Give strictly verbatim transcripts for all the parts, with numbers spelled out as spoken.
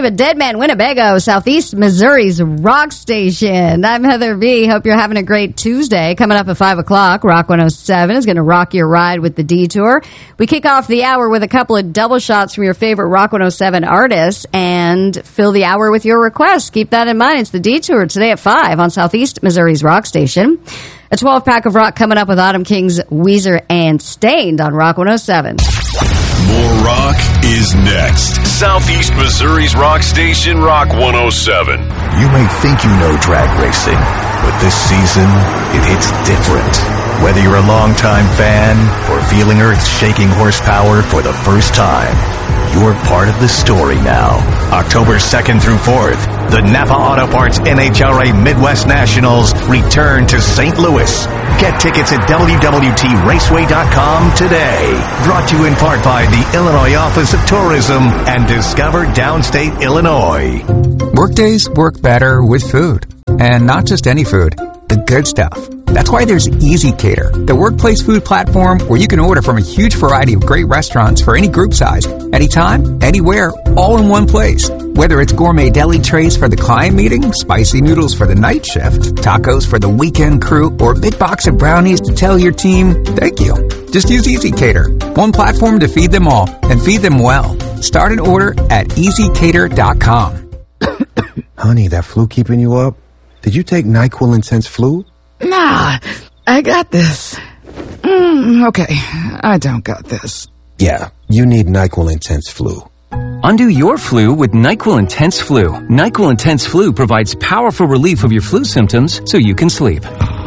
live at Deadman, Winnebago, Southeast Missouri's rock station. I'm Heather B. Hope you're having a great Tuesday. Coming up at five o'clock, Rock one oh seven is going to rock your ride with the Detour. We kick off the hour with a couple of double shots from your favorite Rock one oh seven artists and fill the hour with your requests. Keep that in mind. It's the Detour today at five on Southeast Missouri's rock station. A twelve-pack of rock coming up with Autumn Kings, Weezer, and Stained on Rock one oh seven. More rock is next. Southeast Missouri's rock station, Rock one oh seven. You may think you know drag racing, but this season, it hits different. Whether you're a longtime fan or feeling Earth's shaking horsepower for the first time, you're part of the story now. October second through fourth, the Napa Auto Parts N H R A Midwest Nationals return to Saint Louis. Get tickets at W W T raceway dot com today. Brought to you in part by the Illinois Office of Tourism and Discover Downstate Illinois. Workdays work better with food. And not just any food, the good stuff. That's why there's Easy Cater, the workplace food platform where you can order from a huge variety of great restaurants for any group size, anytime, anywhere, all in one place. Whether it's gourmet deli trays for the client meeting, spicy noodles for the night shift, tacos for the weekend crew, or a big box of brownies to tell your team, thank you. Just use Easy Cater, one platform to feed them all, and feed them well. Start an order at easy cater dot com. Honey, that flu keeping you up? Did you take NyQuil Intense Flu? Nah, I got this. Mm, okay, I don't got this. Yeah, you need NyQuil Intense Flu. Undo your flu with NyQuil Intense Flu. NyQuil Intense Flu provides powerful relief of your flu symptoms so you can sleep.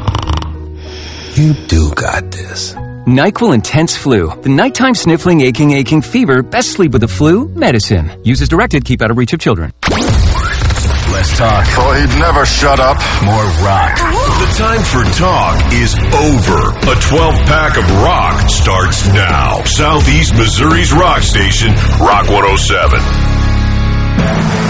You do got this. NyQuil Intense Flu. The nighttime sniffling, aching, aching fever. Best sleep with the flu medicine. Use as directed. Keep out of reach of children. Less talk. Oh, he'd never shut up. More rock. The time for talk is over. A twelve-pack of rock starts now. Southeast Missouri's rock station, Rock one oh seven.